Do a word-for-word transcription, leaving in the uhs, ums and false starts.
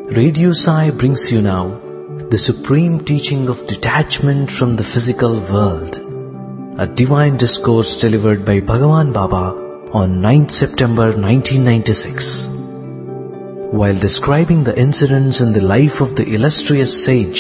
Radio Sai brings you now the supreme teaching of detachment from the physical world, a divine discourse delivered by Bhagavan Baba on ninth September nineteen ninety-six. While describing the incidents in the life of the illustrious sage